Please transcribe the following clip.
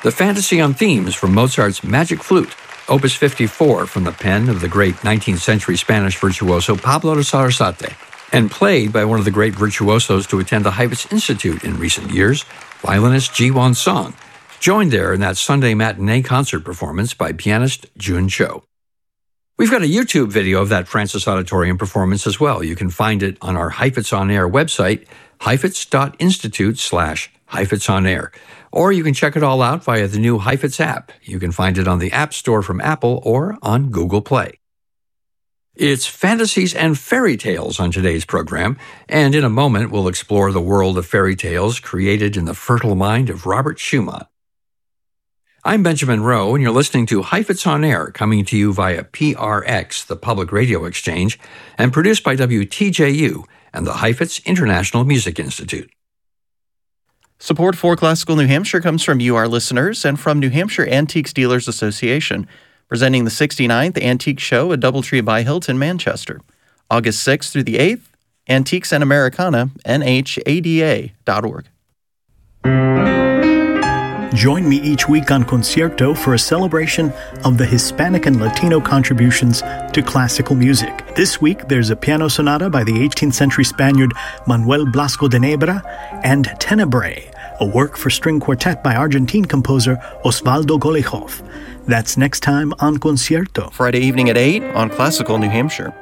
The Fantasy on Themes from Mozart's Magic Flute, Opus 54 from the pen of the great 19th century Spanish virtuoso Pablo de Sarasate, and played by one of the great virtuosos to attend the Heifetz Institute in recent years, violinist Ji Won Sung, joined there in that Sunday matinee concert performance by pianist Jun Cho. We've got a YouTube video of that Francis Auditorium performance as well. You can find it on our Heifetz On Air website, heifetz.institute/Heifetz On Air. Or you can check it all out via the new Heifetz app. You can find it on the App Store from Apple or on Google Play. It's fantasies and fairy tales on today's program, and in a moment we'll explore the world of fairy tales created in the fertile mind of Robert Schumann. I'm Benjamin Rowe, and you're listening to Heifetz On Air, coming to you via PRX, the Public Radio Exchange, and produced by WTJU and the Heifetz International Music Institute. Support for Classical New Hampshire comes from you, our listeners, and from New Hampshire Antiques Dealers Association, presenting the 69th Antique Show at Doubletree by Hilton, Manchester. August 6th through the 8th, Antiques and Americana, NHADA.org. Join me each week on Concierto for a celebration of the Hispanic and Latino contributions to classical music. This week, there's a piano sonata by the 18th century Spaniard Manuel Blasco de Nebra and Tenebrae, a work for string quartet by Argentine composer Osvaldo Golijov. That's next time on Concierto. Friday evening at 8 on Classical New Hampshire.